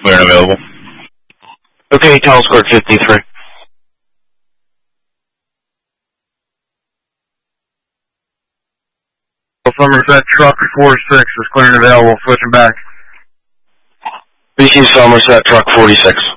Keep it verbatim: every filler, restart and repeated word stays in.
clear and available. Okay, Telescourt fifty-three. Somerset truck four six is clear and available, switching back. Receive Somerset truck forty-six.